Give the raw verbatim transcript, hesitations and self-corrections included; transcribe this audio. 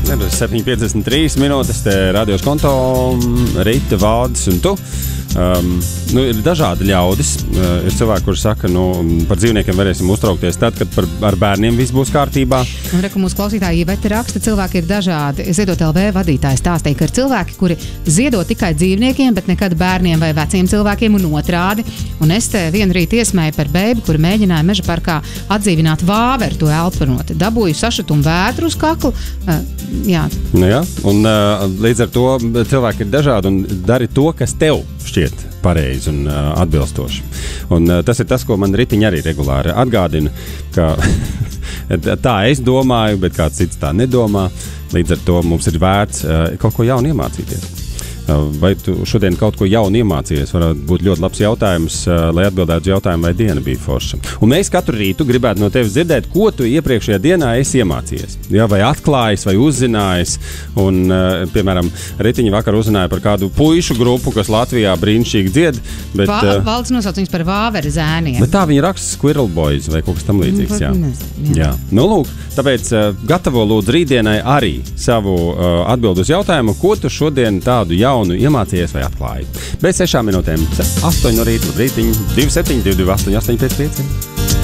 Ir septiņi piecdesmit trīs minūtes, te radios konto, Rita, Vārdis un tu. Um, nu, ir dažādi ļaudis. Uh, ir cilvēki, kuri saka, nu, par dzīvniekiem varēsim uztraukties tad, kad par, ar bērniem viss būs kārtībā. Un reku mūsu klausītāji Iveta raksta, cilvēki ir dažādi. Ziedot L V vadītājs stāstīja, ka ir cilvēki, kuri ziedo tikai dzīvniekiem, bet nekad bērniem vai veciem cilvēkiem un otrādi. Un es te vienu rītu iesmēju par beibu, kuri mēģināja meža parkā atdzīvināt vāveru, to elpanot. Dabūju sašutumu vētru uz kaklu. Uh, jā. Nu, jā. Un uh, līdz ar to cilvēki ir dažādi un dari to, kas tev šķiet pareizi un uh, atbilstoši. Un uh, tas ir tas, ko man Ritiņa arī regulāri atgādina, ka tā es domāju, bet kāds cits tā nedomā. Līdz ar to mums ir vērts uh, kaut ko jaunu iemācīties. Vai tu šodien kaut ko jaunu iemācījies? Varētu būt ļoti labs jautājums, lai atbildētu uz jautājumu, vai diena bija forša. Un mēs katru rītu gribētu no tevis dzirdēt, ko tu iepriekšējā dienā esi iemācījies. Ja, vai atklājis, vai uzzinājis. Un, piemēram, Ritiņa vakar uzzināja par kādu puišu grupu, kas Latvijā brīnišķīgi dzied. Bet, Vā, valdes nosauc viņus par vāveru zēniem. Bet tā viņa raksta Squirrel Boys vai kaut kas tam līdzīgs. Jā. Nezinu, jā. Jā. Nu, lūk, tāpēc gatavo lūdzu rītdienai arī savu uh, atbildu uz jautājumu, ko tu šodien tādu jaunu iemācījies vai atklāji. Bez sešām minūtēm, astoņi no rīta, rītiņi, divi septiņi, divi astoņi, astoņi pieci pieci.